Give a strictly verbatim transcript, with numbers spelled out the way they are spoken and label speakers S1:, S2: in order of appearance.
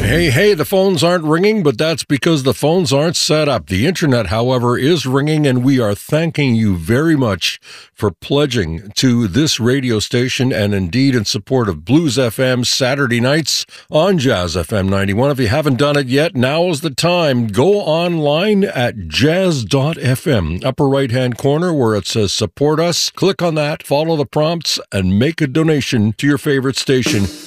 S1: Hey, hey, the phones aren't ringing, but that's because the phones aren't set up. The internet, however, is ringing, and we are thanking you very much for pledging to this radio station and indeed in support of Blues F M Saturday nights on Jazz F M ninety-one. If you haven't done it yet, now is the time. Go online at jazz dot f m, upper right-hand corner where it says support us. Click on that, follow the prompts, and make a donation to your favorite station.